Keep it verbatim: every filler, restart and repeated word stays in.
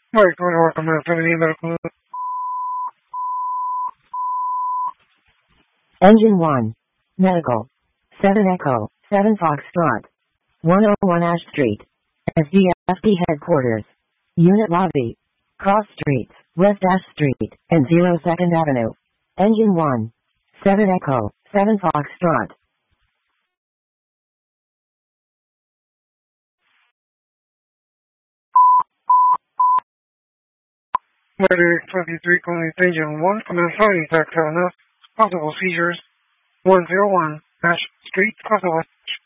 Right, going to recommend seventeen medical. Engine one. Medical. seven Echo, seven Foxtrot. one oh one Ash Street. S D F D Headquarters. Unit Lobby. Cross Streets, West Ash Street, and zero second Avenue. Engine one. seven Echo, seven Foxtrot. Murder twenty-three, calling Engine one, command finding tactile enough. Possible seizures. one oh one Ash Street, Crosswalk.